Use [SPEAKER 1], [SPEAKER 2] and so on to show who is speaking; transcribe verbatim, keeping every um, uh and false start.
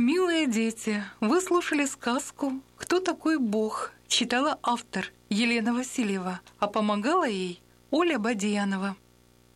[SPEAKER 1] Милые дети, вы слушали сказку «Кто такой Бог?» Читала автор Елена Васильева, а помогала ей Оля Бадьянова.